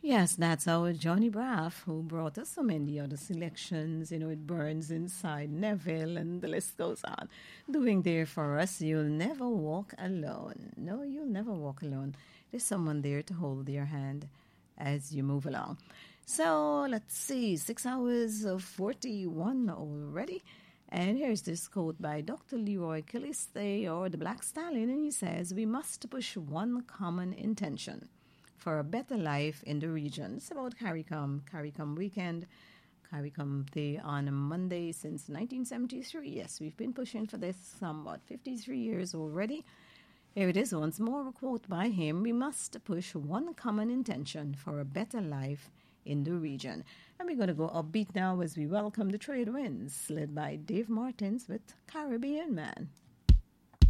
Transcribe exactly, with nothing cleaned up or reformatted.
Yes, that's our Johnny Braff who brought us so many other selections. You know, it burns inside Neville, and the list goes on. Doing there for us, you'll never walk alone. No, you'll never walk alone. There's someone there to hold your hand as you move along. So let's see, six hours of forty-one already. And here's this quote by Doctor Leroy Caliste, or the Black Stallion, and he says, "We must push one common intention for a better life in the region." It's about CARICOM, CARICOM weekend, CARICOM Day on a Monday since nineteen seventy-three. Yes, we've been pushing for this some, what, fifty-three years already. Here it is once more, a quote by him: "We must push one common intention for a better life in the region." And we're going to go upbeat now as we welcome the Trade Winds, led by Dave Martins with Caribbean Man.